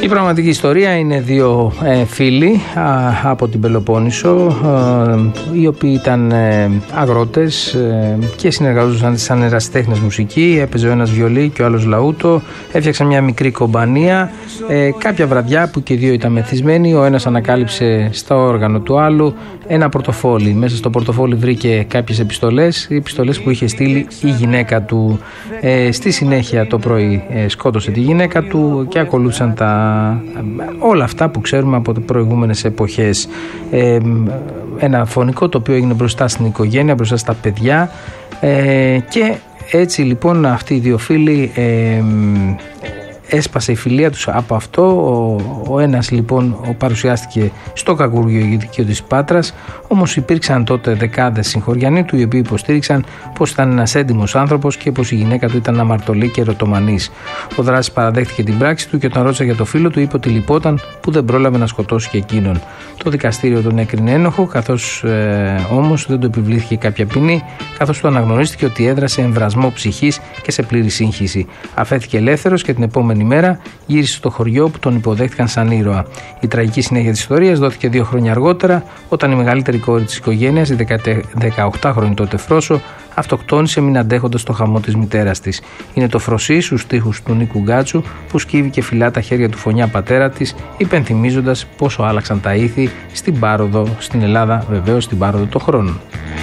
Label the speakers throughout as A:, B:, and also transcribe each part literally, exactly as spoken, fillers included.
A: Η πραγματική ιστορία είναι δύο ε, φίλοι α, από την Πελοπόννησο, ε, οι οποίοι ήταν ε, αγρότες ε, και συνεργαζόταν σαν ερασιτέχνες μουσική. Έπαιζε ο ένας βιολί και ο άλλος λαούτο. Έφτιαξαν μια μικρή κομπανία. Ε, κάποια βραδιά που και οι δύο ήταν μεθυσμένοι, ο ένας ανακάλυψε στο όργανο του άλλου ένα πορτοφόλι. Μέσα στο πορτοφόλι βρήκε κάποιες επιστολές, οι επιστολές που είχε στείλει η γυναίκα του. Ε, στη συνέχεια το πρωί ε, σκότωσε τη γυναίκα του και ακολούθησαν τα όλα αυτά που ξέρουμε από τις προηγούμενες εποχές. Ε, ένα φωνικό το οποίο έγινε μπροστά στην οικογένεια, μπροστά στα παιδιά, ε, και έτσι λοιπόν αυτοί οι δύο φίλοι ε, έσπασε η φιλία τους από αυτό. Ο, ο ένας λοιπόν ο παρουσιάστηκε στο κακούργιο ηγετικό της Πάτρας, όμως υπήρξαν τότε δεκάδες συγχωριανοί του οι οποίοι υποστήριξαν πως ήταν ένας έντιμος άνθρωπος και πως η γυναίκα του ήταν αμαρτωλή και ερωτομανής. Ο δράσης παραδέχτηκε την πράξη του και όταν ρώτησε για το φίλο του είπε ότι λυπόταν που δεν πρόλαβε να σκοτώσει και εκείνον. Το δικαστήριο τον έκρινε ένοχο, καθώς ε, όμως δεν του επιβλήθηκε κάποια ποινή, καθώς του αναγνωρίστηκε ότι έδρασε εμβρασμό ψυχής και σε πλήρη σύγχυση. Αφέθηκε ελεύθερος και την επόμενη μέρα γύρισε στο χωριό που τον υποδέχτηκαν σαν ήρωα. Η τραγική συνέχεια της ιστορίας δόθηκε δύο χρόνια αργότερα, όταν η μεγαλύτερη κόρη της οικογένειας, η δεκαοκτάχρονη τότε Φρόσο, αυτοκτόνησε μην αντέχοντας το χαμό της μητέρας της. Είναι το Φροσί στους στίχους του Νίκου Γκάτσου που σκύβει και φυλά τα χέρια του φωνιά πατέρα της, υπενθυμίζοντας πόσο άλλαξαν τα ήθη στην πάροδο, στην Ελλάδα βεβαίως στην πάροδο των χρόνων.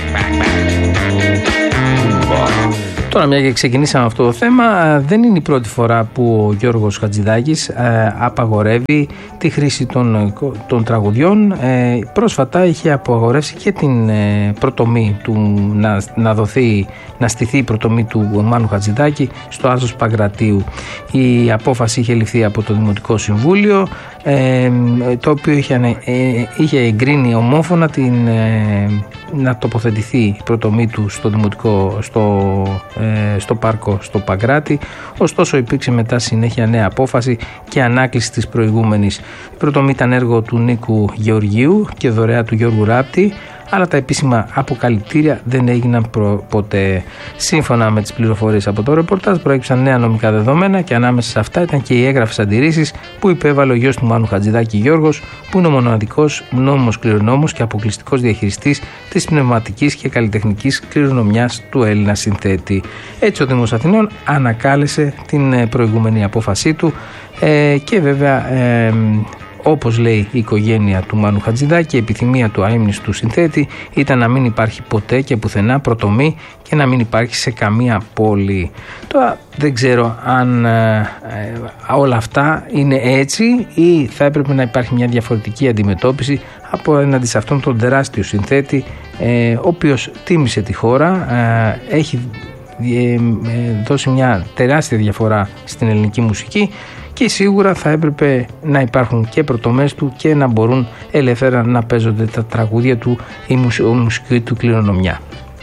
A: Τώρα, μια και ξεκινήσαμε αυτό το θέμα, δεν είναι η πρώτη φορά που ο Γιώργος Χατζηδάκης ε, απαγορεύει τη χρήση των, των τραγουδιών. Ε, πρόσφατα είχε απαγορεύσει και την ε, προτομή του να, να δοθεί, να στηθεί η προτομή του Μάνου Χατζηδάκη στο Άσος Παγκρατίου. Η απόφαση είχε ληφθεί από το Δημοτικό Συμβούλιο, ε, το οποίο είχε, ε, είχε εγκρίνει ομόφωνα την, ε, να τοποθετηθεί η προτομή του στο Δημοτικό, στο στο πάρκο στο Παγκράτη. Ωστόσο υπήρξε μετά συνέχεια νέα απόφαση και ανάκληση της προηγούμενης. Η προτομή ήταν έργο του Νίκου Γεωργίου και δωρεά του Γιώργου Ράπτη, αλλά τα επίσημα αποκαλυπτήρια δεν έγιναν προ, ποτέ. Σύμφωνα με τις πληροφορίες από το ρεπορτάζ, προέκυψαν νέα νομικά δεδομένα και ανάμεσα σε αυτά ήταν και οι έγγραφες αντιρρήσεις που υπέβαλε ο γιος του Μάνου Χατζηδάκη, Γιώργος, που είναι ο μοναδικός νόμιμος κληρονόμος και αποκλειστικός διαχειριστής της πνευματικής και καλλιτεχνικής κληρονομιάς του Έλληνα συνθέτη. Έτσι, ο Δήμος Αθηνών ανακάλεσε την προηγούμενη απόφασή του ε, και βέβαια. Ε, Όπως λέει η οικογένεια του Μάνου Χατζηδάκη, η επιθυμία του αείμνηστου συνθέτη ήταν να μην υπάρχει ποτέ και πουθενά προτομή και να μην υπάρχει σε καμία πόλη. Τώρα δεν ξέρω αν ε, όλα αυτά είναι έτσι ή θα έπρεπε να υπάρχει μια διαφορετική αντιμετώπιση απέναντι σε αυτόν τον τεράστιο συνθέτη, ε, ο οποίος τίμησε τη χώρα, ε, έχει ε, δώσει μια τεράστια διαφορά στην ελληνική μουσική και σίγουρα θα έπρεπε να υπάρχουν και προτομές του και να μπορούν ελεύθερα να παίζονται τα τραγούδια του, η μουσική του κληρονομιά.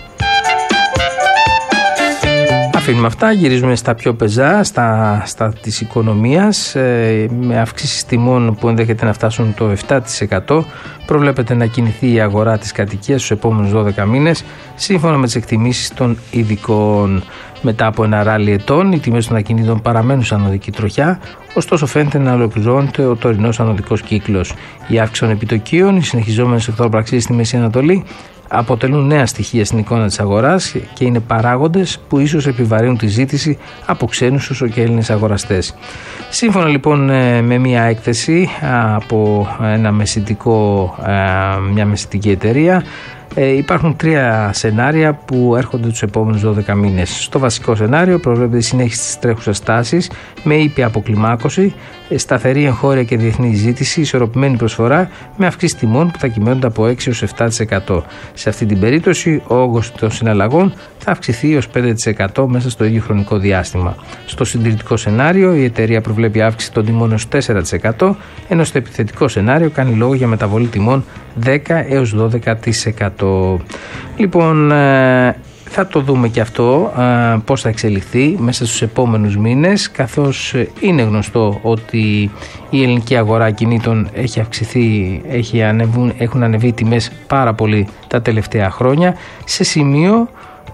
A: Αφήνουμε αυτά, γυρίζουμε στα πιο πεζά, στα, στα της οικονομίας, ε, με αυξήσεις τιμών που ενδέχεται να φτάσουν το επτά τοις εκατό. Προβλέπεται να κινηθεί η αγορά της κατοικίας στους επόμενους δώδεκα μήνες, σύμφωνα με τις εκτιμήσεις των ειδικών. Μετά από ένα ράλι ετών, οι τιμές των ακινήτων παραμένουν σαν οδική τροχιά, ωστόσο φαίνεται να ολοκληρώνεται ο τωρινός ανωδικός κύκλος. Η αύξηση των επιτοκίων, οι συνεχιζόμενες εχθροπραξίες στη Μέση Ανατολή αποτελούν νέα στοιχεία στην εικόνα της αγοράς και είναι παράγοντες που ίσως επιβαρύνουν τη ζήτηση από ξένους όσο και Έλληνες αγοραστές. Σύμφωνα λοιπόν με μια έκθεση από ένα μεσητικό, μια μεσητική εταιρεία, Ε, υπάρχουν τρία σενάρια που έρχονται τους επόμενους δώδεκα μήνες. Στο βασικό σενάριο προβλέπεται η συνέχιση της τρέχουσας τάσης με ήπια αποκλιμάκωση, σταθερή εγχώρια και διεθνή ζήτηση, ισορροπημένη προσφορά με αυξήσεις τιμών που θα κυμαίνονται από έξι έως επτά τοις εκατό. Σε αυτή την περίπτωση ο όγκος των συναλλαγών θα αυξηθεί έως πέντε τοις εκατό μέσα στο ίδιο χρονικό διάστημα. Στο συντηρητικό σενάριο η εταιρεία προβλέπει αύξηση των τιμών έως τέσσερα τοις εκατό, ενώ στο επιθετικό σενάριο κάνει λόγο για μεταβολή τιμών δέκα έως δώδεκα τοις εκατό. Λοιπόν, θα το δούμε και αυτό πώς θα εξελιχθεί μέσα στους επόμενους μήνες, καθώς είναι γνωστό ότι η ελληνική αγορά κινήτων έχει αυξηθεί, έχει ανεβούν, έχουν ανεβεί τιμές πάρα πολύ τα τελευταία χρόνια, σε σημείο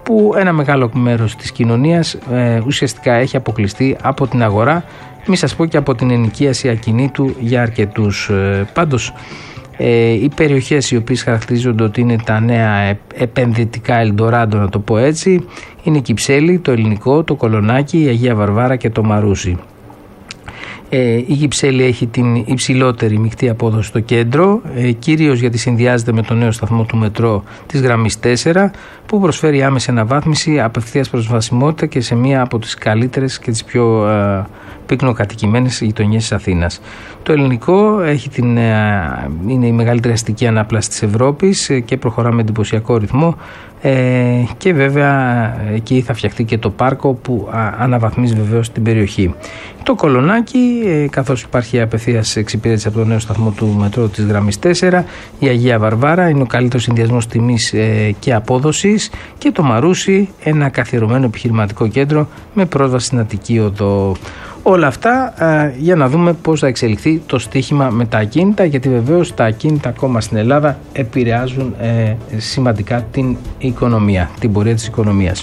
A: που ένα μεγάλο μέρος της κοινωνίας ε, ουσιαστικά έχει αποκλειστεί από την αγορά, μη σας πω και από την ενοικίαση ακινήτου για αρκετούς. Ε, πάντως ε, οι περιοχές οι οποίες χαρακτηρίζονται ότι είναι τα νέα επενδυτικά Ελντοράντο, να το πω έτσι, είναι η Κυψέλη, το Ελληνικό, το Κολονάκι, η Αγία Βαρβάρα και το Μαρούσι. Ε, η Κυψέλη έχει την υψηλότερη μεικτή απόδοση στο κέντρο, ε, κυρίως γιατί συνδυάζεται με το νέο σταθμό του μετρό της γραμμής τέσσερα, που προσφέρει άμεση αναβάθμιση, απευθείας προσβασιμότητα και σε μία από τις καλύτερες και τις πιο ε, πυκνοκατοικημένες γειτονιές της Αθήνας. Το Ελληνικό έχει την, ε, είναι η μεγαλύτερη αστική ανάπλαση της Ευρώπης ε, και προχωρά με εντυπωσιακό ρυθμό. Ε, και βέβαια εκεί θα φτιαχτεί και το πάρκο που α, αναβαθμίζει βεβαίως την περιοχή. Το Κολονάκι, ε, καθώς υπάρχει απευθείας εξυπηρέτηση από το νέο σταθμό του μετρό της γραμμής τέσσερα, η Αγία Βαρβάρα είναι ο καλύτερος συνδυασμός τιμής ε, και απόδοσης, και το Μαρούσι, ένα καθιερωμένο επιχειρηματικό κέντρο με πρόσβαση στην Αττική Οδό. Όλα αυτά α, για να δούμε πώς θα εξελιχθεί το στοίχημα με τα ακίνητα, γιατί βεβαίως τα ακίνητα ακόμα στην Ελλάδα επηρεάζουν ε, σημαντικά την οικονομία, την πορεία της οικονομίας.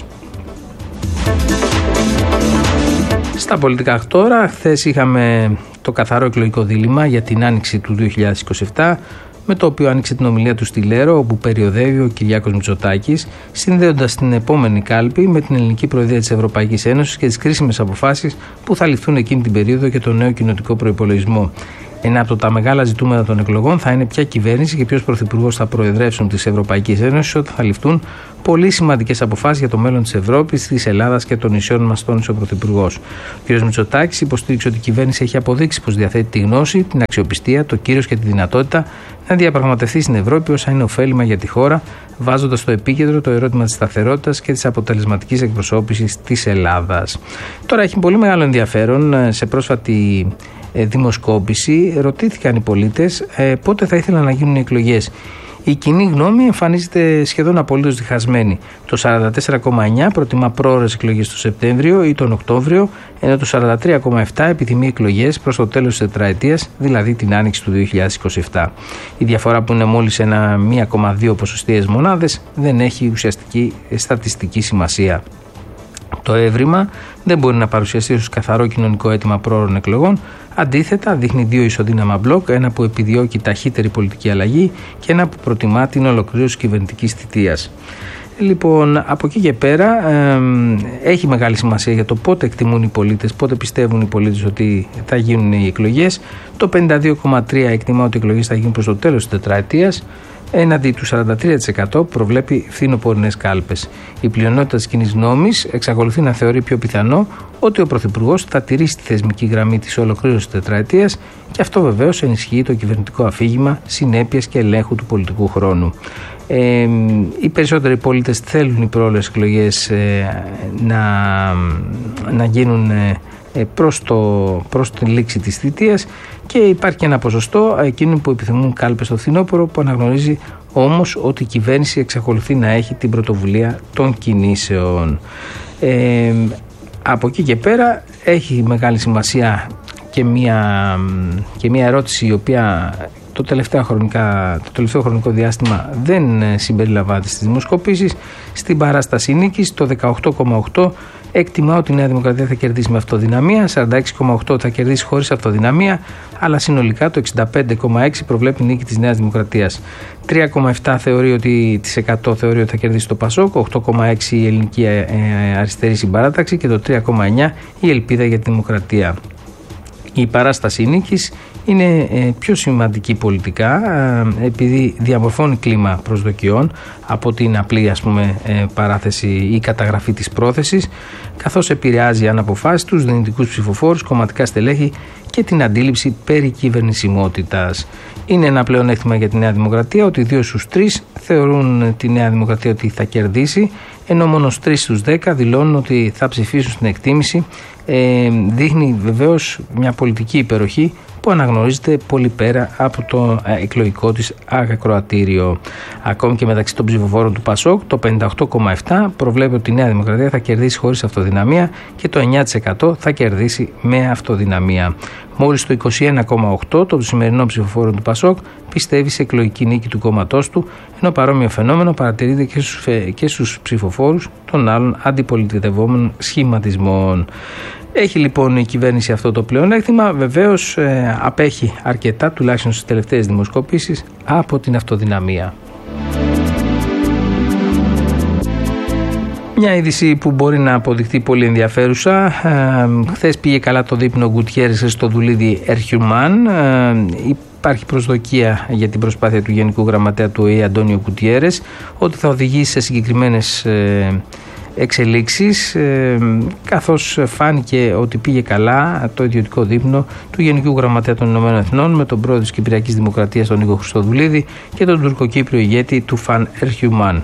A: Στα πολιτικά τώρα, χθες είχαμε το καθαρό εκλογικό δίλημμα για την άνοιξη του δύο χιλιάδες είκοσι επτά, με το οποίο άνοιξε την ομιλία του στη Λέρο, όπου περιοδεύει ο Κυριάκος Μητσοτάκης, συνδέοντας την επόμενη κάλπη με την ελληνική προεδρία της Ευρωπαϊκής Ένωσης και τις κρίσιμες αποφάσεις που θα ληφθούν εκείνη την περίοδο για το νέο κοινοτικό προϋπολογισμό. Ένα από τα μεγάλα ζητούμενα των εκλογών θα είναι ποια κυβέρνηση και ποιος πρωθυπουργός θα προεδρεύσουν της Ευρωπαϊκής Ένωσης όταν θα ληφθούν πολύ σημαντικές αποφάσεις για το μέλλον της Ευρώπης, της Ελλάδας και των νησιών μας, τόνισε ο Πρωθυπουργός. Ο κ. Μητσοτάκης υποστήριξε ότι η κυβέρνηση έχει αποδείξει πως διαθέτει τη γνώση, την αξιοπιστία, το κύρος και τη δυνατότητα να διαπραγματευτεί στην Ευρώπη όσα είναι ωφέλιμα για τη χώρα, βάζοντας στο επίκεντρο το ερώτημα της σταθερότητας και της αποτελεσματικής εκπροσώπησης της Ελλάδας. Τώρα έχει πολύ μεγάλο ενδιαφέρον. Σε πρόσφατη δημοσκόπηση ρωτήθηκαν οι πολίτες ε, πότε θα ήθελαν να γίνουν οι εκλογές. Η κοινή γνώμη εμφανίζεται σχεδόν απολύτως διχασμένη. Το σαράντα τέσσερα κόμμα εννιά προτιμά πρόορες εκλογές το Σεπτέμβριο ή τον Οκτώβριο, ενώ το σαράντα τρία κόμμα επτά επιθυμεί εκλογές προς το τέλος της τετραετίας, δηλαδή την άνοιξη του δύο χιλιάδες είκοσι επτά. Η διαφορά, που είναι μόλις ένα ένα κόμμα δύο ποσοστιαίες μονάδες, δεν έχει ουσιαστική στατιστική σημασία. Το έβριμα δεν μπορεί να παρουσιαστεί ως καθαρό κοινωνικό αίτημα πρόωρων εκλογών. Αντίθετα, δείχνει δύο ισοδύναμα μπλοκ, ένα που επιδιώκει ταχύτερη πολιτική αλλαγή και ένα που προτιμά την ολοκλήρωση κυβερνητικής θητείας. Λοιπόν, από εκεί και πέρα ε, έχει μεγάλη σημασία για το πότε εκτιμούν οι πολίτες, πότε πιστεύουν οι πολίτες ότι θα γίνουν οι εκλογές. Το πενήντα δύο κόμμα τρία τοις εκατό εκτιμά ότι οι εκλογές θα γίνουν προς το τέλος της τετραετίας, έναντι του σαράντα τρία τοις εκατό που προβλέπει φθινοπορεινές κάλπες. Η πλειονότητα της κοινής γνώμης εξακολουθεί να θεωρεί πιο πιθανό ότι ο Πρωθυπουργός θα τηρήσει τη θεσμική γραμμή της ολοκλήρωσης της τετραετίας, και αυτό βεβαίως ενισχύει το κυβερνητικό αφήγημα συνέπειας και ελέγχου του πολιτικού χρόνου. Ε, οι περισσότεροι πολίτες θέλουν οι προώρες εκλογές ε, να, να γίνουν ε, προς, το, προς την λήξη της θητείας, και υπάρχει και ένα ποσοστό εκείνων που επιθυμούν κάλπες στο φθινόπωρο, που αναγνωρίζει όμως ότι η κυβέρνηση εξακολουθεί να έχει την πρωτοβουλία των κινήσεων. Ε, από εκεί και πέρα έχει μεγάλη σημασία και μια, και μια ερώτηση η οποία το τελευταίο, χρονικά, το τελευταίο χρονικό διάστημα δεν συμπεριλαμβάνεται στις δημοσκοπήσεις. Στην παράσταση νίκης το δεκαοκτώ κόμμα οκτώ εκτιμά ότι η Νέα Δημοκρατία θα κερδίσει με αυτοδυναμία, σαράντα έξι κόμμα οκτώ θα κερδίσει χωρίς αυτοδυναμία, αλλά συνολικά το εξήντα πέντε κόμμα έξι προβλέπει νίκη της Νέας Δημοκρατίας. τρία κόμμα επτά θεωρεί ότι, της εκατό θεωρεί ότι θα κερδίσει το Πασόκ, οκτώ κόμμα έξι η Ελληνική ε, ε, Αριστερή Συμπαράταξη και το τρία κόμμα εννιά η Ελπίδα για τη Δημοκρατία. Η παράσταση νίκης είναι ε, πιο σημαντική πολιτικά, ε, επειδή διαμορφώνει κλίμα προσδοκιών από την απλή, ας πούμε, ε, παράθεση ή καταγραφή της πρόθεσης, καθώς επηρεάζει αν αποφάσεις τους δυνητικούς ψηφοφόρους, κομματικά στελέχη και την αντίληψη περί κυβερνησιμότητας. Είναι ένα πλεονέκτημα για τη Νέα Δημοκρατία ότι δύο στους τρεις θεωρούν τη Νέα Δημοκρατία ότι θα κερδίσει, ενώ μόνο τρεις στους δέκα δηλώνουν ότι θα ψηφίσουν στην εκτίμηση. Ε, δείχνει βεβαίως μια πολιτική υπεροχή που αναγνωρίζεται πολύ πέρα από το εκλογικό της ακροατήριο. Ακόμη και μεταξύ των ψηφοφόρων του Πασόκ, το πενήντα οκτώ κόμμα επτά τοις εκατό προβλέπει ότι η Νέα Δημοκρατία θα κερδίσει χωρίς αυτοδυναμία και το εννιά τοις εκατό θα κερδίσει με αυτοδυναμία. Μόλις το είκοσι ένα κόμμα οκτώ τοις εκατό των σημερινών ψηφοφόρων του Πασόκ πιστεύει σε εκλογική νίκη του κόμματός του, ενώ παρόμοιο φαινόμενο παρατηρείται και στους, και στους ψηφοφόρους των άλλων αντιπολιτευόμενων σχηματισμών. Έχει λοιπόν η κυβέρνηση αυτό το πλεονέκτημα, βεβαίως ε, απέχει αρκετά, τουλάχιστον στις τελευταίες δημοσκοπήσεις, από την αυτοδυναμία. Μια είδηση που μπορεί να αποδειχθεί πολύ ενδιαφέρουσα. Ε, χθες πήγε καλά το δείπνο Γκουτιέρες στο δουλίδι Ερχιουμάν. Ε, υπάρχει προσδοκία για την προσπάθεια του Γενικού Γραμματέα του ΟΗΕ Αντώνιο Γκουτιέρες ότι θα οδηγήσει σε συγκεκριμένες ε, εξελίξεις, ε, καθώς φάνηκε ότι πήγε καλά το ιδιωτικό δείπνο του Γενικού Γραμματέα των Ηνωμένων Εθνών με τον πρόεδρο της Κυπριακής Δημοκρατίας τον Νίκο Χριστοδουλίδη και τον τουρκοκύπριο ηγέτη του Φαν Ερχιουμάν.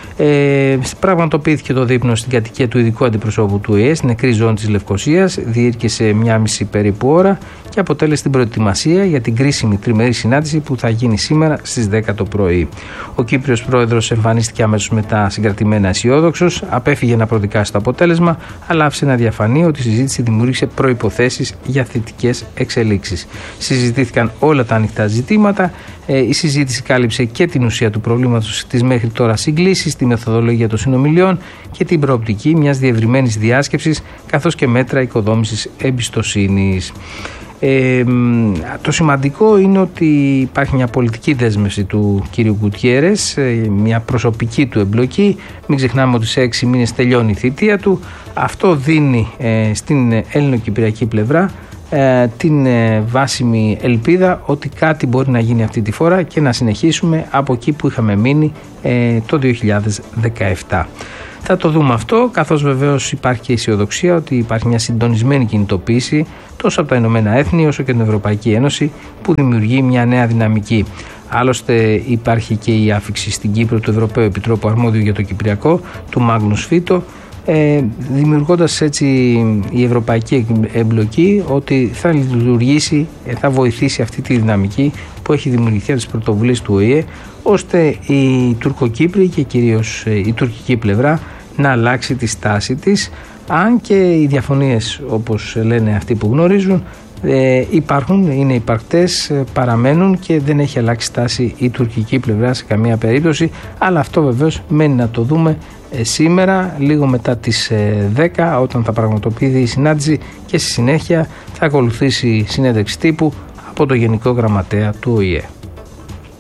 A: Ε, πραγματοποιήθηκε το δείπνο στην κατοικία του ειδικού αντιπροσώπου του ΟΗΕ στην νεκρή ζώνη της Λευκωσίας, διήρκεσε μία μισή περίπου ώρα και αποτέλεσε την προετοιμασία για την κρίσιμη τριμερή συνάντηση που θα γίνει σήμερα στις δέκα το πρωί. Ο Κύπριος πρόεδρος εμφανίστηκε αμέσως μετά συγκρατημένα αισιόδοξος, απέφυγε να προδικάσει το αποτέλεσμα, αλλά άφησε να διαφανεί ότι η συζήτηση δημιούργησε προϋποθέσεις για θετικές εξελίξεις. Συζητήθηκαν όλα τα ανοιχτά ζητήματα. Ε, η συζήτηση κάλυψε και την ουσία του προβλήματος της μέχρι τώρα συγκλήσης, τη μεθοδολογία των συνομιλιών και την προοπτική μιας διευρυμένης διάσκεψης, καθώς και μέτρα οικοδόμησης εμπιστοσύνης. Ε, το σημαντικό είναι ότι υπάρχει μια πολιτική δέσμευση του κύριου Γκουτιέρες, μια προσωπική του εμπλοκή. Μην ξεχνάμε ότι σε έξι μήνες τελειώνει η θητεία του. Αυτό δίνει ε, στην ελληνοκυπριακή πλευρά ε, την ε, βάσιμη ελπίδα ότι κάτι μπορεί να γίνει αυτή τη φορά και να συνεχίσουμε από εκεί που είχαμε μείνει ε, το δύο χιλιάδες δεκαεπτά. Θα το δούμε αυτό, καθώς βεβαίως υπάρχει και αισιοδοξία ότι υπάρχει μια συντονισμένη κινητοποίηση τόσο από τα Ηνωμένα Έθνη όσο και την Ευρωπαϊκή Ένωση που δημιουργεί μια νέα δυναμική. Άλλωστε υπάρχει και η άφιξη στην Κύπρο του Ευρωπαίου Επιτρόπου Αρμόδιου για το Κυπριακό, του Μάγνους Φίτο, ε, δημιουργώντας έτσι η ευρωπαϊκή εμπλοκή ότι θα λειτουργήσει, θα βοηθήσει αυτή τη δυναμική που έχει δημιουργηθεί από τις πρωτοβουλίες του ΟΗΕ, ώστε οι Τουρκοκύπροι και κυρίως η τουρκική πλευρά να αλλάξει τη στάση της, αν και οι διαφωνίες, όπως λένε αυτοί που γνωρίζουν, ε, υπάρχουν, είναι υπαρκτές, παραμένουν και δεν έχει αλλάξει στάση η τουρκική πλευρά σε καμία περίπτωση, αλλά αυτό βεβαίως μένει να το δούμε ε, σήμερα, λίγο μετά τις ε, δέκα, όταν θα πραγματοποιηθεί η συνάντηση και στη συνέχεια θα ακολουθήσει συνέντευξη τύπου από το Γενικό Γραμματέα του ΟΗΕ.